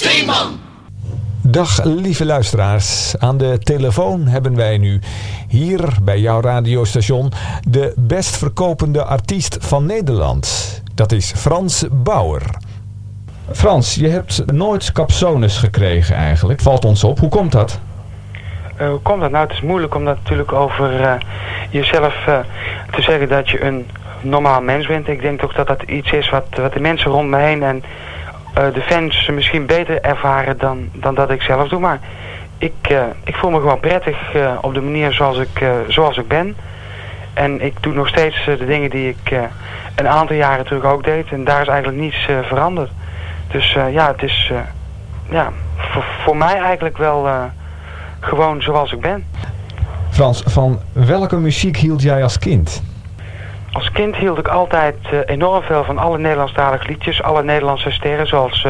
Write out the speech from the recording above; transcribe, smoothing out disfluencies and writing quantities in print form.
Steeman. Dag lieve luisteraars, aan de telefoon hebben wij nu hier bij jouw radiostation de best verkopende artiest van Nederland. Dat is Frans Bauer. Frans, je hebt nooit capsones gekregen eigenlijk, valt ons op. Hoe komt dat? Hoe komt dat? Nou, het is moeilijk om dat natuurlijk over jezelf te zeggen dat je een normaal mens bent. Ik denk toch dat dat iets is wat de mensen rond me heen en de fans misschien beter ervaren dan dat ik zelf doe. Maar ik voel me gewoon prettig op de manier zoals ik ben. En ik doe nog steeds de dingen die ik een aantal jaren terug ook deed. En daar is eigenlijk niets veranderd. Dus het is voor mij eigenlijk wel gewoon zoals ik ben. Frans, van welke muziek hield jij als kind? Als kind hield ik altijd enorm veel van alle Nederlandstalige liedjes. Alle Nederlandse sterren zoals